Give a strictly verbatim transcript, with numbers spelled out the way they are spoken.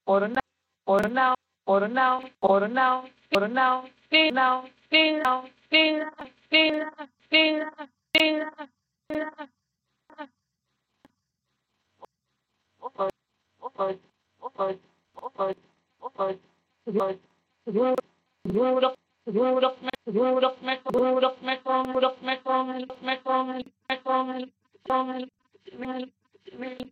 order now, order now, order now, order now, order now, ding now, ding now, ding now, ding now, ding now, ding now, ding now. Okay, okay, okay, okay, okay. Root, root up, root up, root up, root up, root up, root up,